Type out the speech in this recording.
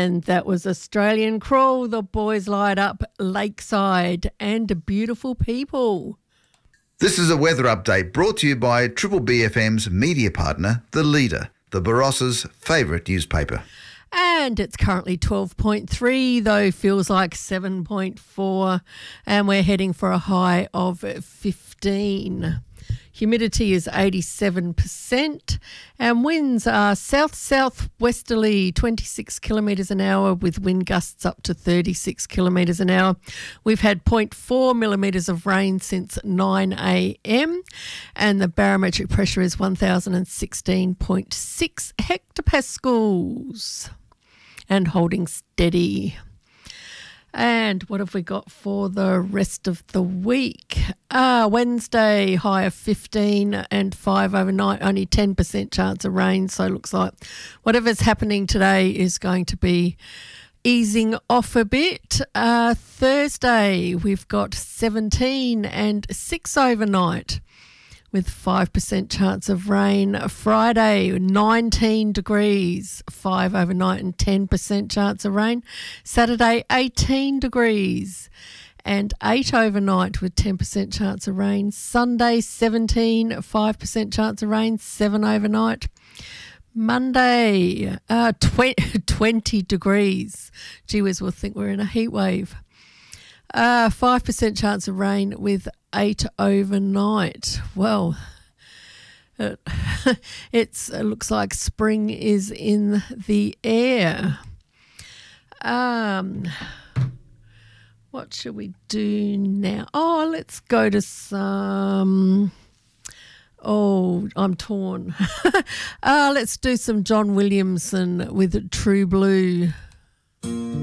And that was Australian Crawl, the boys light up Lakeside, and beautiful people. This is a weather update brought to you by Triple BFM's media partner, The Leader, the Barossa's favourite newspaper. And it's currently 12.3, though feels like 7.4, and we're heading for a high of 15. Humidity is 87%, and winds are south-southwesterly, 26 kilometres an hour, with wind gusts up to 36 kilometres an hour. We've had 0.4 millimetres of rain since 9 a.m, and the barometric pressure is 1016.6 hectopascals, and holding steady. And what have we got for the rest of the week? Wednesday, high of 15 and 5 overnight, only 10% chance of rain. So it looks like whatever's happening today is going to be easing off a bit. Thursday, we've got 17 and 6 overnight, with 5% chance of rain. Friday, 19 degrees, 5 overnight and 10% chance of rain. Saturday, 18 degrees and 8 overnight with 10% chance of rain. Sunday, 17, 5% chance of rain, 7 overnight. Monday, 20 degrees. Gee whiz, we'll think we're in a heat wave. 5% chance of rain with 8 overnight. Well, it looks like spring is in the air. What should we do now? Oh, let's go to some... Oh, I'm torn. Let's do some John Williamson with True Blue.